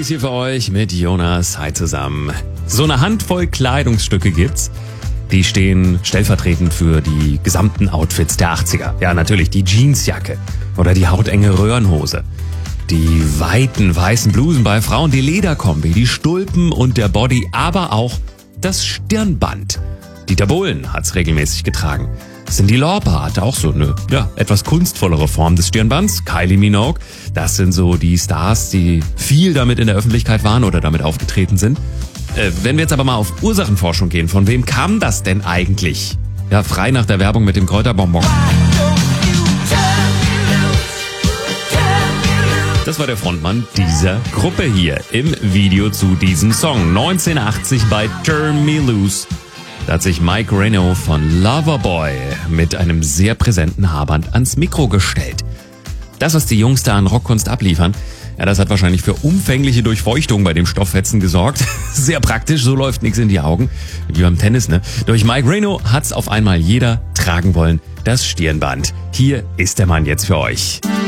Tees hier für euch mit Jonas. Hi zusammen. So eine Handvoll Kleidungsstücke gibt's. Die stehen stellvertretend für die gesamten Outfits der 80er. Ja, natürlich die Jeansjacke oder die hautenge Röhrenhose. Die weiten weißen Blusen bei Frauen, die Lederkombi, die Stulpen und der Body, aber auch das Stirnband. Dieter Bohlen hat's regelmäßig getragen. Cyndi Lauper hatte auch so eine, etwas kunstvollere Form des Stirnbands. Kylie Minogue, das sind so die Stars, die viel damit in der Öffentlichkeit waren oder damit aufgetreten sind. Wenn wir jetzt aber mal auf Ursachenforschung gehen, von wem kam das denn eigentlich? Ja, frei nach der Werbung mit dem Kräuterbonbon. Das war der Frontmann dieser Gruppe hier im Video zu diesem Song. 1980 bei Turn Me Loose. Da hat sich Mike Reno von Loverboy mit einem sehr präsenten Haarband ans Mikro gestellt. Das, was die Jungs da an Rockkunst abliefern, das hat wahrscheinlich für umfängliche Durchfeuchtung bei dem Stofffetzen gesorgt. Sehr praktisch, so läuft nichts in die Augen. Wie beim Tennis, ne? Durch Mike Reno hat's auf einmal jeder tragen wollen, das Stirnband. Hier ist der Mann jetzt für euch.